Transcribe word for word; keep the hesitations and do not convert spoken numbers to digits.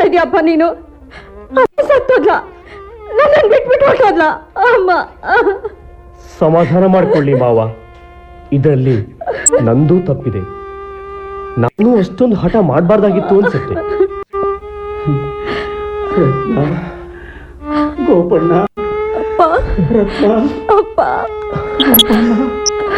ಇದೀಯಪ್ಪ ನೀನು? ಸತ್ತೋದ್ಲ, ನನ್ನನ್ನು ಬಿಟ್ಬಿಟ್ಟು ಹೊರಟೋದ್ಲ ಅಮ್ಮ. ಸಮಾಧಾನ ಮಾಡ್ಕೊಳ್ಳಿ ಮಾವ, ಇದರಲ್ಲಿ ನಂದು ತಪ್ಪಿದೆ. ನಾನು ಅಷ್ಟೊಂದು ಹಠ ಮಾಡಬಾರ್ದಾಗಿತ್ತು ಅನ್ಸುತ್ತೆ. ಗೋಪಣ್ಣ, ಅಪ್ಪ, ಅಪ್ಪ.